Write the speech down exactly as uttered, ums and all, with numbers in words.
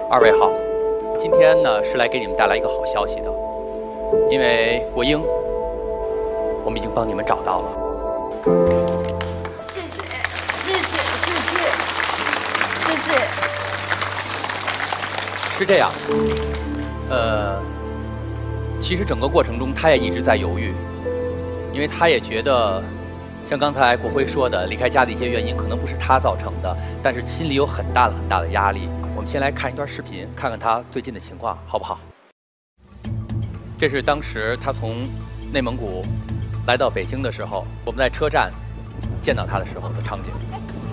二位好，今天呢是来给你们带来一个好消息的，因为国英，我们已经帮你们找到了。 谢谢，谢谢，谢谢，谢谢。 是这样，呃，其实整个过程中他也一直在犹豫，因为他也觉得，像刚才国辉说的，离开家的一些原因可能不是他造成的，但是心里有很大的很大的压力。我们先来看一段视频，看看他最近的情况，好不好？这是当时他从内蒙古来到北京的时候，我们在车站见到他的时候的场景。